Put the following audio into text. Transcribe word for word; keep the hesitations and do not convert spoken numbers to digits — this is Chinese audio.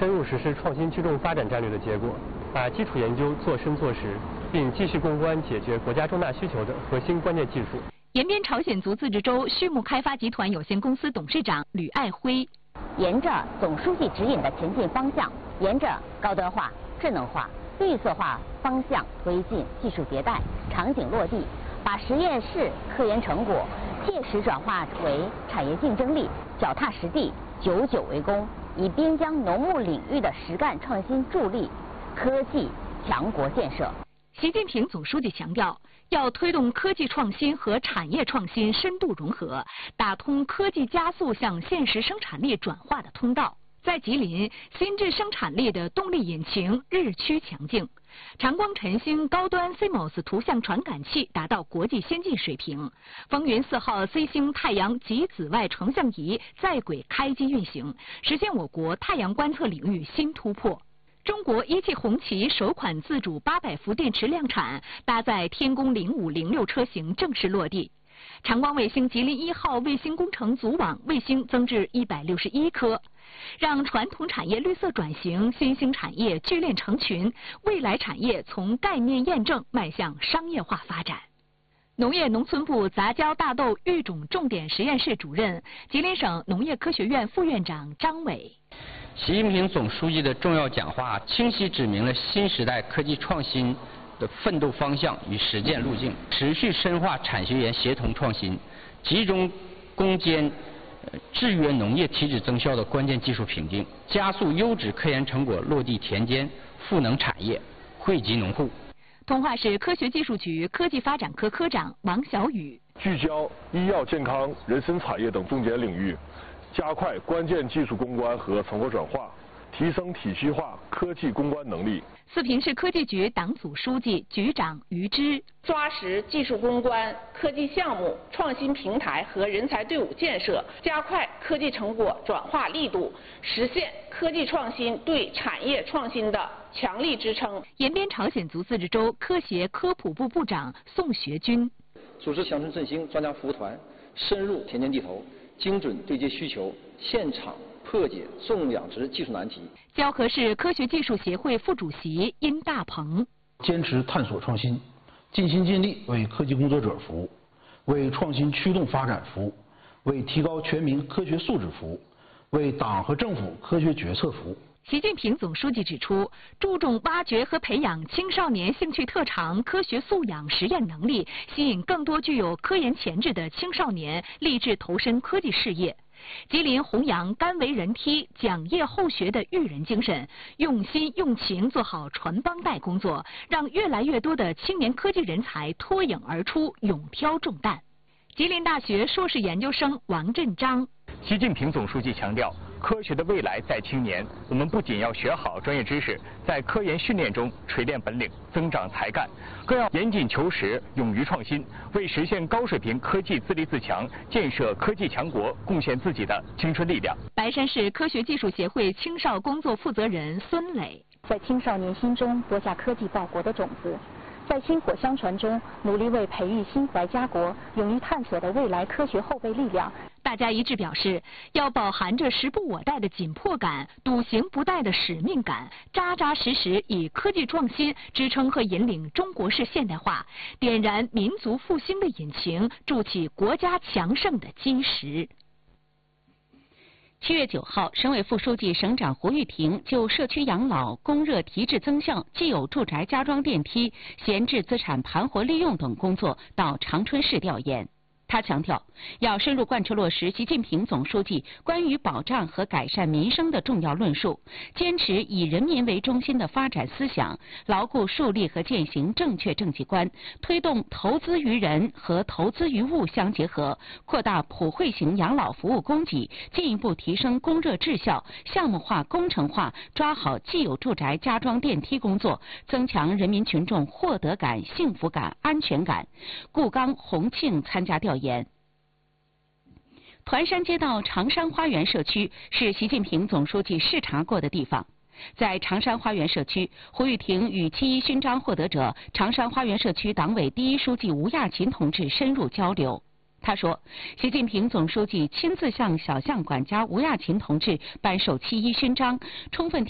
深入实施创新驱动发展战略的结果，把基础研究做深做实，并继续攻关解决国家重大需求的核心关键技术。 延边朝鲜族自治州畜牧开发集团有限公司董事长吕爱辉， 沿着总书记指引的前进方向，沿着高端化、智能化、绿色化方向推进技术迭代、场景落地，把实验室科研成果切实转化为产业竞争力，脚踏实地，久久为功，以边疆农牧领域的实干创新助力科技强国建设。 习近平总书记强调，要推动科技创新和产业创新深度融合，打通科技加速向现实生产力转化的通道。在吉林，新质生产力的动力引擎日趋强劲，长光晨星高端 C M O S 图像传感器达到国际先进水平，风云四号 C 星太阳极紫外成像仪在轨开机运行，实现我国太阳观测领域新突破。中国一汽红旗首款自主八百伏电池量产，搭载天宫零五零六车型正式落地。长光卫星吉林一号卫星工程组网卫星增至一百六十一颗，让传统产业绿色转型，新兴产业聚链成群，未来产业从概念验证迈向商业化发展。农业农村部杂交大豆育种重点实验室主任、吉林省农业科学院副院长张伟。 习近平总书记的重要讲话清晰指明了新时代科技创新的奋斗方向与实践路径，持续深化产学研协同创新，集中攻坚制约农业体质增效的关键技术瓶颈，加速优质科研成果落地田间，赋能产业，惠及农户。 通化市科学技术局科技发展科科长王小雨， 聚焦医药健康、人参产业等重点领域，加快关键技术攻关和成果转化，提升体系化科技攻关能力。 四平市科技局党组书记、局长于之， 抓实技术攻关、科技项目、创新平台和人才队伍建设，加快科技成果转化力度，实现科技创新对产业创新的强力支撑。 延边朝鲜族自治州科协科普部部长宋学军， 组织乡村振兴专家服务团，深入田间地头，精准对接需求，现场破解重养殖技术难题。 蛟河市科学技术协会副主席殷大鹏， 坚持探索创新，尽心尽力为科技工作者服务，为创新驱动发展服务，为提高全民科学素质服务，为党和政府科学决策服务。 习近平总书记指出，注重挖掘和培养青少年兴趣特长、科学素养、实验能力，吸引更多具有科研潜质的青少年立志投身科技事业。吉林弘扬甘为人梯、讲业后学的育人精神，用心用情做好传帮带工作，让越来越多的青年科技人才脱颖而出，勇挑重担。吉林大学硕士研究生王振章， 习近平总书记强调，科学的未来在青年。我们不仅要学好专业知识，在科研训练中锤炼本领、增长才干，更要严谨求实、勇于创新，为实现高水平科技自立自强、建设科技强国贡献自己的青春力量。 白山市科学技术协会青少工作负责人孙磊， 在青少年心中播下科技报国的种子，在薪火相传中努力为培育心怀家国、勇于探索的未来科学后备力量。 大家一致表示，要饱含着时不我待的紧迫感、笃行不怠的使命感，扎扎实实以科技创新支撑和引领中国式现代化，点燃民族复兴的引擎，筑起国家强盛的基石。 七月九号，省委副书记、省长胡玉婷就社区养老、供热提质增效、既有住宅加装电梯、闲置资产盘活利用等工作到长春市调研。他强调，要深入贯彻落实习近平总书记关于保障和改善民生的重要论述，坚持以人民为中心的发展思想，牢固树立和践行正确政绩观，推动投资于人和投资于物相结合，扩大普惠型养老服务供给，进一步提升供热质效，项目化、工程化，抓好既有住宅加装电梯工作，增强人民群众获得感、幸福感、安全感。顾刚、洪庆参加调研。团山街道长山花园社区是习近平总书记视察过的地方。在长山花园社区，胡玉婷与七一勋章获得者、长山花园社区党委第一书记吴亚琴同志深入交流。他说，习近平总书记亲自向小项管家吴亚琴同志颁授七一勋章，充分